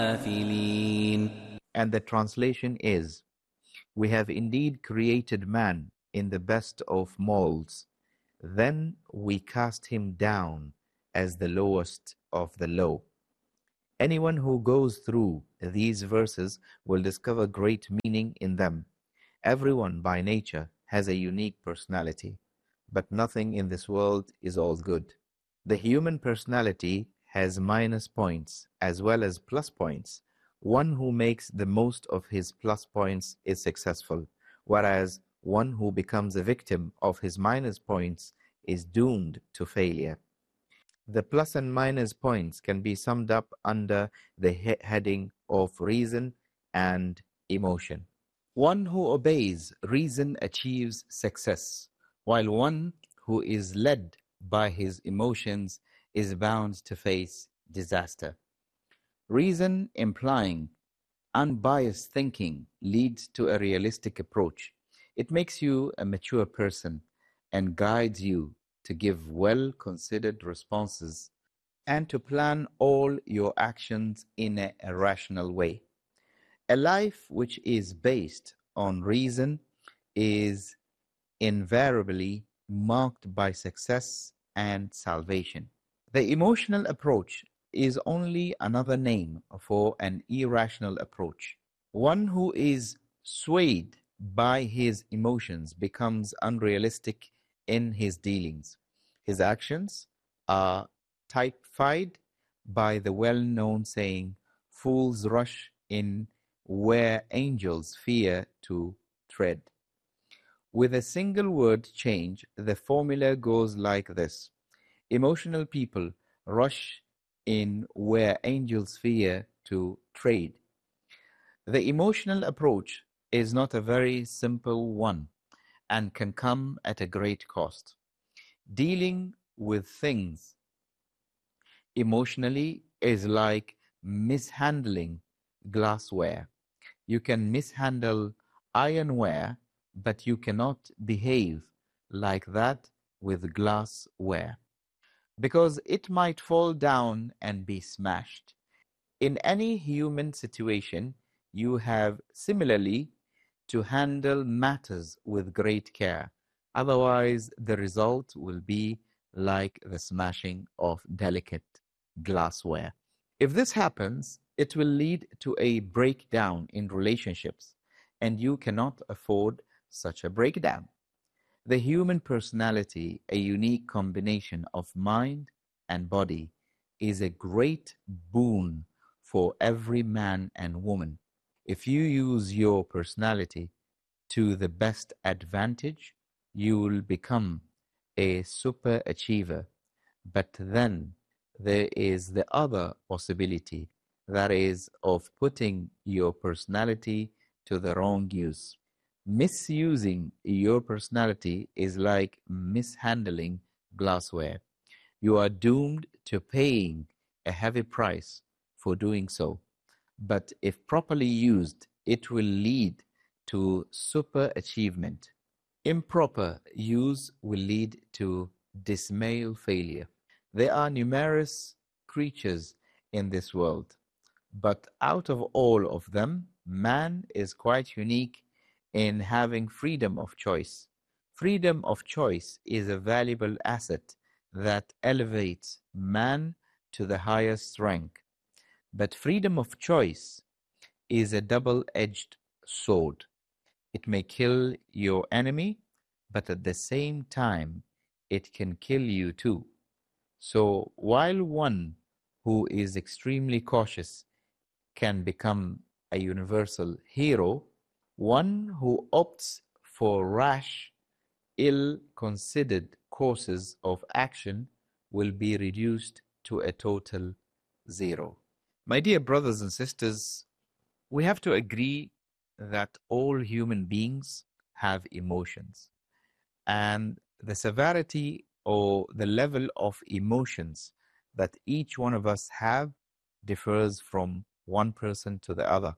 And the translation is, we have indeed created man in the best of molds. Then we cast him down as the lowest of the low. Anyone who goes through these verses will discover great meaning in them. Everyone by nature has a unique personality, but nothing in this world is all good. The human personality has minus points as well as plus points. One who makes the most of his plus points is successful, whereas one who becomes a victim of his minus points is doomed to failure. The plus and minus points can be summed up under the heading of reason and emotion. One who obeys reason achieves success, while one who is led by his emotions is bound to face disaster. Reason, implying unbiased thinking, leads to a realistic approach. It makes you a mature person and guides you to give well-considered responses and to plan all your actions in a rational way. A life which is based on reason is invariably marked by success and salvation. The emotional approach is only another name for an irrational approach. One who is swayed by his emotions becomes unrealistic in his dealings. His actions are typified by the well-known saying, "Fools rush in where angels fear to tread." With a single word change, the formula goes like this. Emotional people rush in where angels fear to tread. The emotional approach is not a very simple one and can come at a great cost. Dealing with things emotionally is like mishandling glassware. You can mishandle ironware, but you cannot behave like that with glassware, because it might fall down and be smashed. In any human situation, you have similarly to handle matters with great care. Otherwise, the result will be like the smashing of delicate glassware. If this happens, it will lead to a breakdown in relationships, and you cannot afford such a breakdown. The human personality, a unique combination of mind and body, is a great boon for every man and woman. If you use your personality to the best advantage, you will become a super achiever. But then there is the other possibility, that is, of putting your personality to the wrong use. Misusing your personality is like mishandling glassware. You are doomed to paying a heavy price for doing so. But if properly used, it will lead to super achievement. Improper use will lead to dismal failure. There are numerous creatures in this world, but out of all of them, man is quite unique in having freedom of choice. Freedom of choice is a valuable asset that elevates man to the highest rank. But freedom of choice is a double-edged sword. It may kill your enemy, but at the same time, it can kill you too. So while one who is extremely cautious can become a universal hero, one who opts for rash, ill-considered courses of action will be reduced to a total zero. My dear brothers and sisters, we have to agree that all human beings have emotions, and the severity or the level of emotions that each one of us have differs from one person to the other.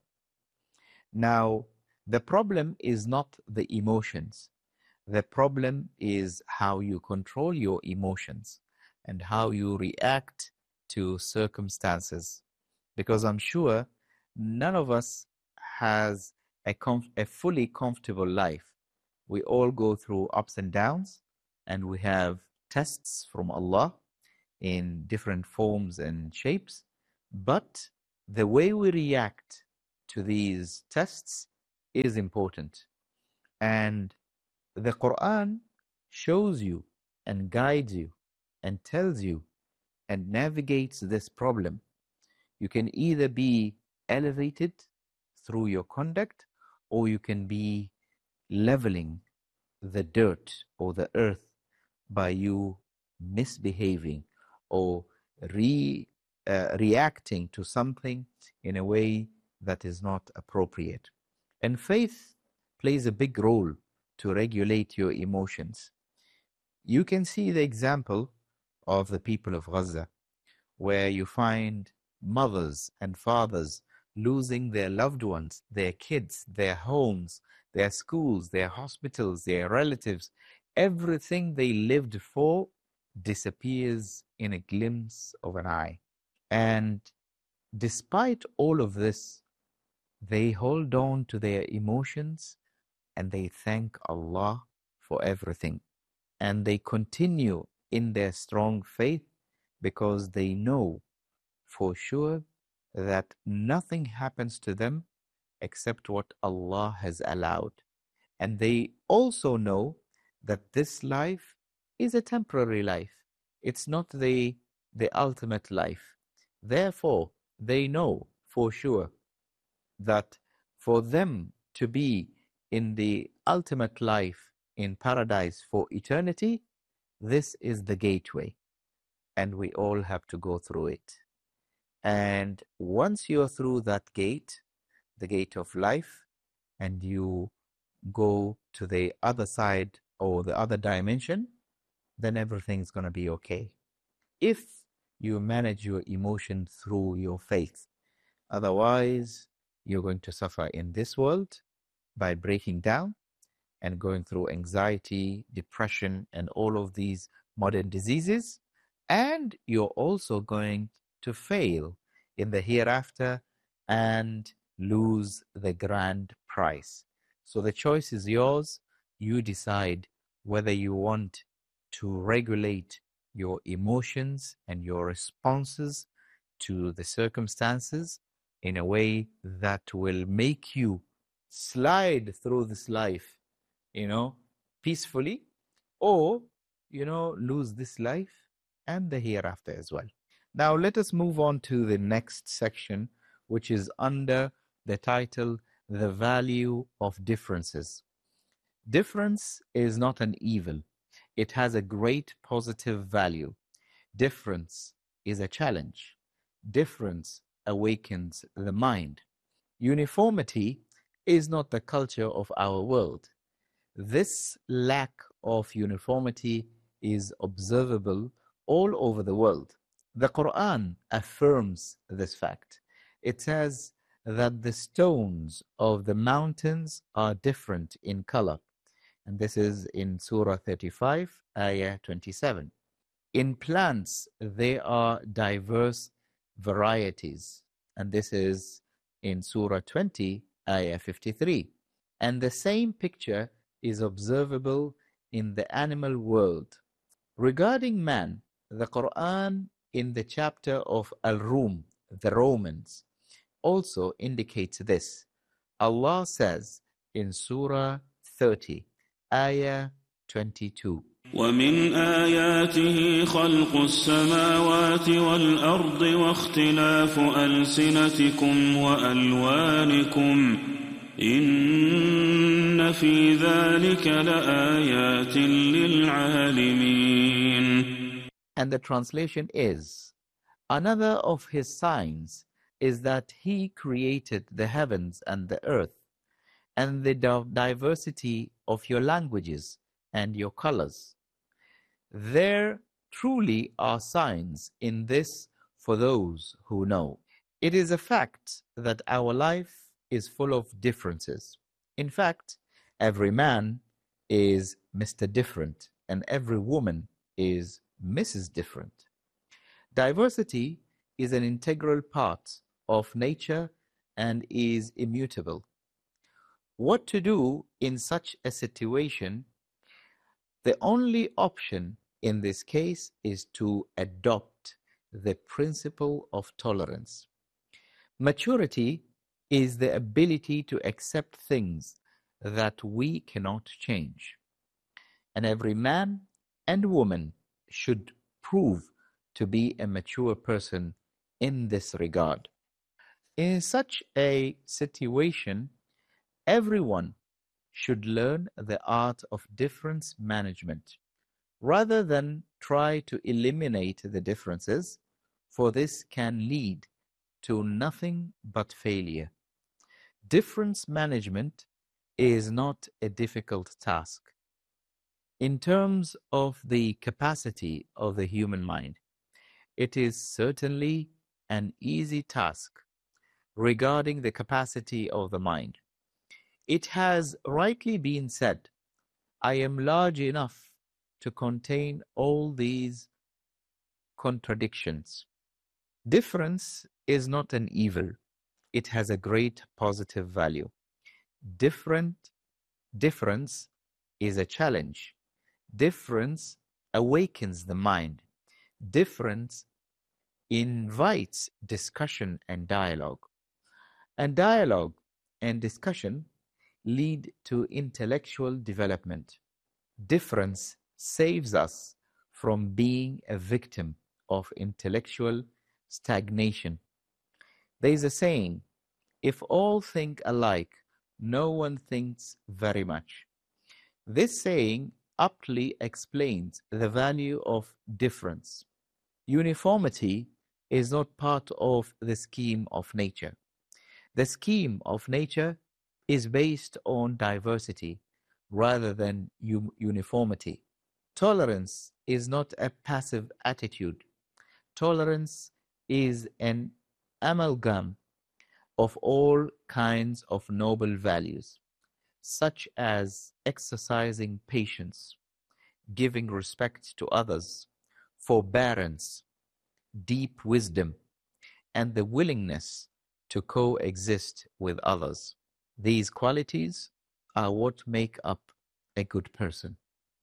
Now, the problem is not the emotions. The problem is how you control your emotions and how you react to circumstances. because I'm sure none of us has a fully comfortable life. We all go through ups and downs, and we have tests from Allah in different forms and shapes. But the way we react to these tests is important. And the Quran shows you and guides you and tells you and navigates this problem. You can either be elevated through your conduct, or you can be leveling the dirt or the earth by you misbehaving or reacting to something in a way that is not appropriate. And faith plays a big role to regulate your emotions. You can see the example of the people of Gaza, where you find mothers and fathers losing their loved ones, their kids, their homes, their schools, their hospitals, their relatives. Everything they lived for disappears in a glimpse of an eye. And despite all of this, they hold on to their emotions and they thank Allah for everything. And they continue in their strong faith because they know for sure that nothing happens to them except what Allah has allowed. And they also know that this life is a temporary life. It's not the ultimate life. Therefore, they know for sure that for them to be in the ultimate life in paradise for eternity, this is the gateway. And we all have to go through it. And once you're through that gate, the gate of life, and you go to the other side or the other dimension, then everything's going to be okay. If you manage your emotion through your faith. Otherwise, you're going to suffer in this world by breaking down and going through anxiety, depression, and all of these modern diseases. And you're also going to fail in the hereafter and lose the grand prize. So the choice is yours. You decide whether you want to regulate your emotions and your responses to the circumstances in a way that will make you slide through this life, peacefully, or, lose this life and the hereafter as well. Now, let us move on to the next section, which is under the title, The Value of Differences. Difference is not an evil. It has a great positive value. Difference is a challenge. Difference awakens the mind. Uniformity is not the culture of our world. This lack of uniformity is observable all over the world. The Quran affirms this fact. It says that the stones of the mountains are different in color. And this is in Surah 35, Ayah 27. In plants, there are diverse varieties. And this is in Surah 20, Ayah 53. And the same picture is observable in the animal world. Regarding man, the Quran in the chapter of Al-Rum, the Romans, also indicates this. Allah says in Surah 30, Ayah 22. ومن آياته خلق السماوات والأرض واختلاف ألسنتكم وألوانكم إن في ذلك لآيات للعالمين. And the translation is, another of his signs is that he created the heavens and the earth, and the diversity of your languages and your colors. There truly are signs in this for those who know. It is a fact that our life is full of differences. In fact, every man is Mr. Different, and every woman is Mrs. Different. Diversity is an integral part of nature and is immutable. What to do in such a situation? The only option in this case is to adopt the principle of tolerance. Maturity is the ability to accept things that we cannot change. And every man and woman should prove to be a mature person in this regard. In such a situation, everyone should learn the art of difference management rather than try to eliminate the differences, for this can lead to nothing but failure. Difference management is not a difficult task. In terms of the capacity of the human mind, it is certainly an easy task. Regarding the capacity of the mind, it has rightly been said, I am large enough to contain all these contradictions. Difference is not an evil. It has a great positive value. Difference is a challenge. Difference awakens the mind. Difference invites discussion and dialogue. And dialogue and discussion lead to intellectual development. Difference saves us from being a victim of intellectual stagnation. There is a saying, if all think alike, no one thinks very much. This saying aptly explains the value of difference. Uniformity is not part of the scheme of nature. The scheme of nature is based on diversity rather than uniformity. Tolerance is not a passive attitude. Tolerance is an amalgam of all kinds of noble values, such as exercising patience, giving respect to others, forbearance, deep wisdom, and the willingness to coexist with others. These qualities are what make up a good person.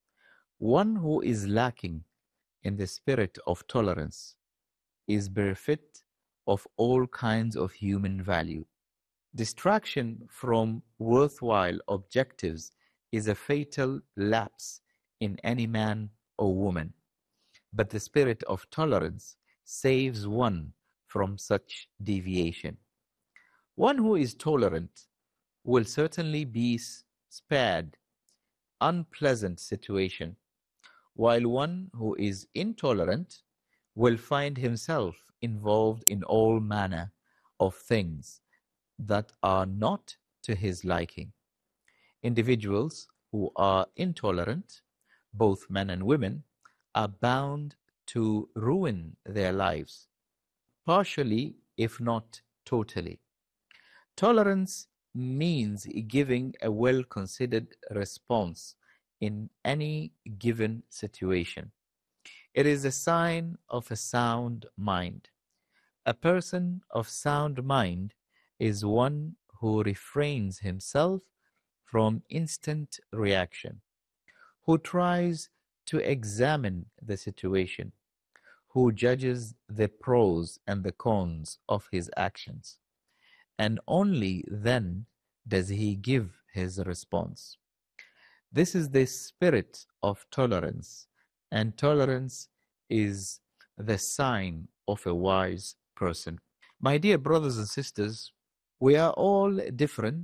One who is lacking in the spirit of tolerance is bereft of all kinds of human value. Distraction from worthwhile objectives is a fatal lapse in any man or woman, but the spirit of tolerance saves one from such deviation. One who is tolerant will certainly be spared unpleasant situation, while one who is intolerant will find himself involved in all manner of things that are not to his liking. Individuals who are intolerant, both men and women, are bound to ruin their lives, partially if not totally. Tolerance means giving a well-considered response in any given situation. It is a sign of a sound mind. A person of sound mind is one who refrains himself from instant reaction, who tries to examine the situation, who judges the pros and the cons of his actions, and only then does he give his response. This is the spirit of tolerance, and tolerance is the sign of a wise person. My dear brothers and sisters, we are all different,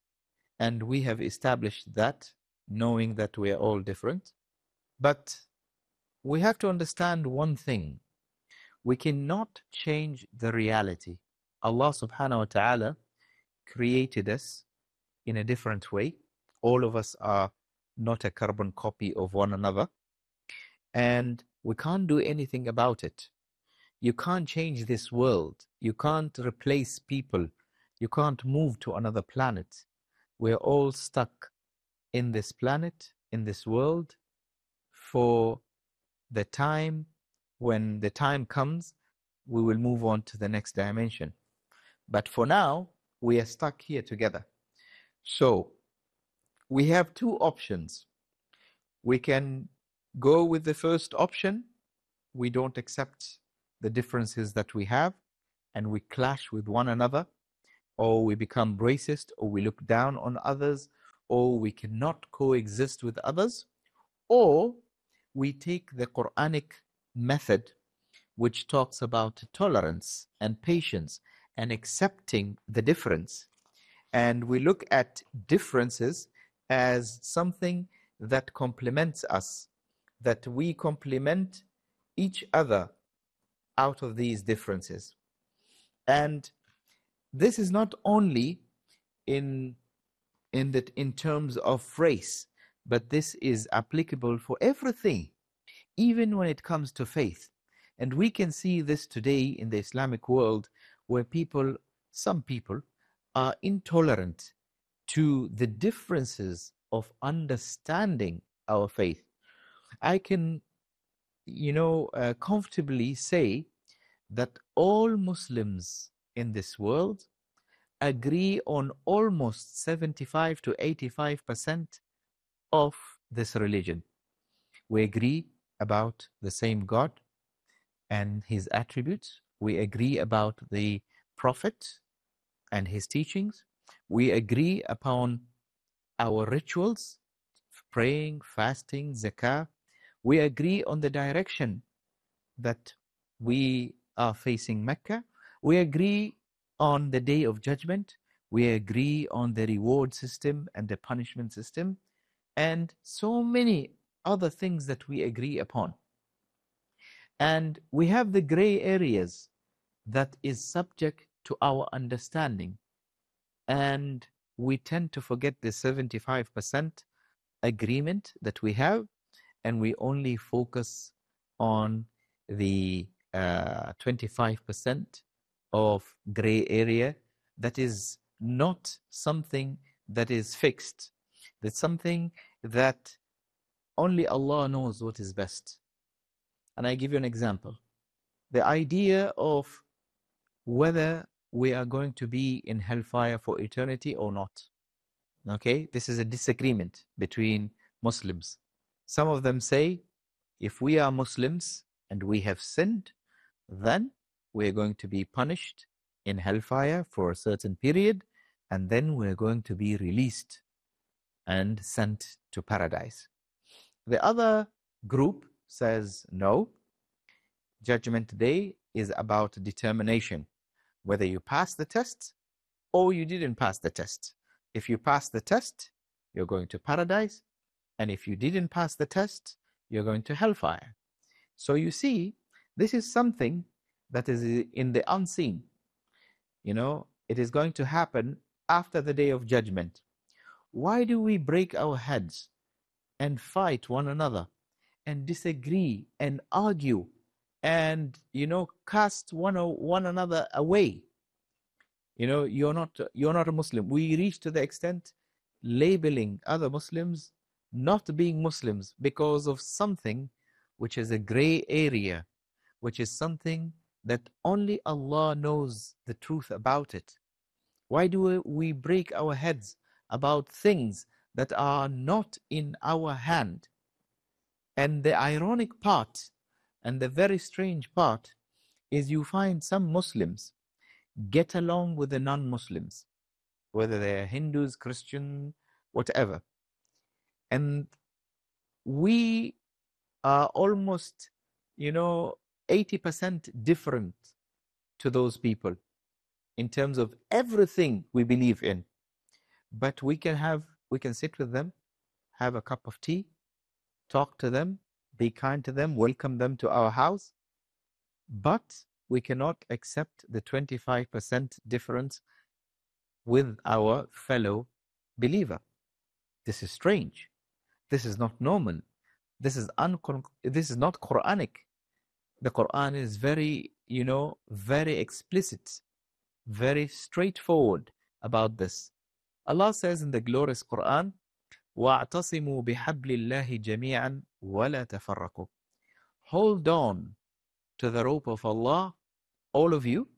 and we have established that, knowing that we are all different. But we have to understand one thing. We cannot change the reality. Allah subhanahu wa ta'ala created us in a different way. All of us are not a carbon copy of one another, and we can't do anything about it. You can't change this world. You can't replace people. You can't move to another planet. We're all stuck in this planet, in this world, for the time. When the time comes, we will move on to the next dimension. But for now, we are stuck here together. So we have two options. We can go with the first option. We don't accept the differences that we have, and we clash with one another, or we become racist, or we look down on others, or we cannot coexist with others, or we take the Quranic method, which talks about tolerance and patience and accepting the difference. And we look at differences as something that complements us, that we complement each other out of these differences. And this is not only in terms of race, but this is applicable for everything, even when it comes to faith. And we can see this today in the Islamic world, where some people are intolerant to the differences of understanding our faith. I can, comfortably say that all Muslims in this world agree on almost 75 to 85% of this religion. We agree about the same God and his attributes. We agree about the Prophet and his teachings. We agree upon our rituals, praying, fasting, zakah. We agree on the direction that we are facing Mecca. We agree on the Day of Judgment. We agree on the reward system and the punishment system, and so many other things that we agree upon. And we have the gray areas that is subject to our understanding. And we tend to forget the 75% agreement that we have, and we only focus on the 25% of gray area that is not something that is fixed. That's something that only Allah knows what is best. And I give you an example. The idea of whether we are going to be in hellfire for eternity or not. Okay, this is a disagreement between Muslims. Some of them say, if we are Muslims and we have sinned, then we are going to be punished in hellfire for a certain period, and then we're going to be released and sent to paradise. The other group says, no, Judgment Day is about determination, whether you pass the test or you didn't pass the test. If you pass the test, you're going to paradise, and if you didn't pass the test, you're going to hellfire. So you see, this is something that is in the unseen. It is going to happen after the Day of Judgment. Why do we break our heads and fight one another and disagree and argue and, cast one another away? You're not a Muslim. We reach to the extent labeling other Muslims not being Muslims because of something which is a gray area, which is something that only Allah knows the truth about it. Why do we break our heads about things that are not in our hand? And the ironic part and the very strange part is you find some Muslims get along with the non-Muslims, whether they're Hindus, Christian, whatever. And we are almost, 80% different to those people in terms of everything we believe in. But we can sit with them, have a cup of tea, talk to them, be kind to them, welcome them to our house. But we cannot accept the 25% difference with our fellow believer. This is strange. This is not normal. This is not Quranic. The Quran is very, very explicit, very straightforward about this. Allah says in the glorious Quran, وَاعْتَصِمُوا بِحَبْلِ اللَّهِ جَمِيعًا وَلَا تَفَرَّقُوا. Hold on to the rope of Allah, all of you,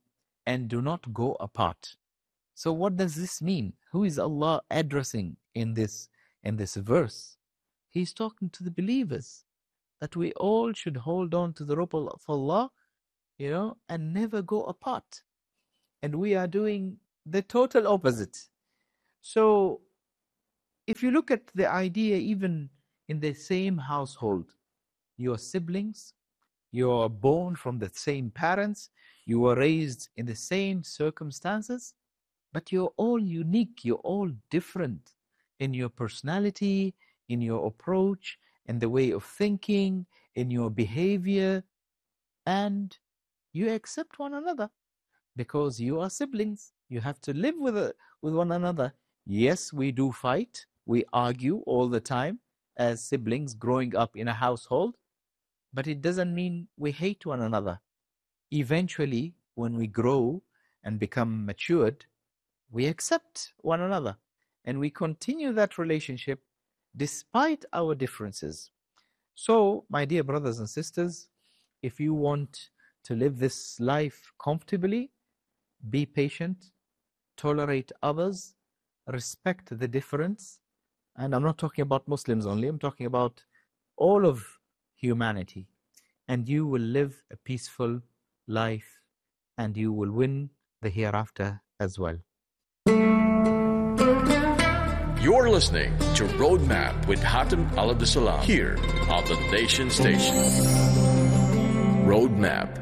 and do not go apart. So what does this mean? Who is Allah addressing in this verse? He's talking to the believers that we all should hold on to the rope of Allah, and never go apart. And we are doing the total opposite. So if you look at the idea, even in the same household, your siblings, you are born from the same parents, you were raised in the same circumstances, but you're all unique, you're all different in your personality, in your approach, in the way of thinking, in your behavior, and you accept one another because you are siblings. You have to live with one another. Yes, we do fight. We argue all the time as siblings growing up in a household, but it doesn't mean we hate one another. Eventually, when we grow and become matured, we accept one another and we continue that relationship despite our differences. So, my dear brothers and sisters, if you want to live this life comfortably, be patient, tolerate others, respect the difference. And I'm not talking about Muslims only, I'm talking about all of humanity. And you will live a peaceful life and you will win the hereafter as well. You're listening to Roadmap with Hatem Al-Abdessalam here on the Nation Station. Roadmap.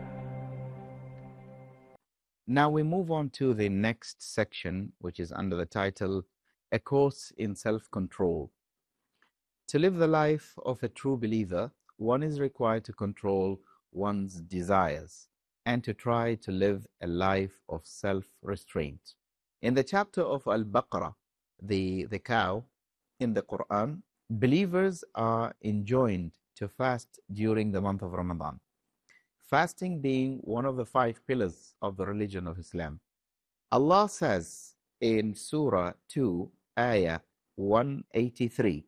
Now we move on to the next section, which is under the title, A Course in Self-Control. To live the life of a true believer, one is required to control one's desires and to try to live a life of self-restraint. In the chapter of Al-Baqarah, the cow in the Quran, believers are enjoined to fast during the month of Ramadan. Fasting being one of the 5 pillars of the religion of Islam. Allah says in Surah 2, Ayah 183,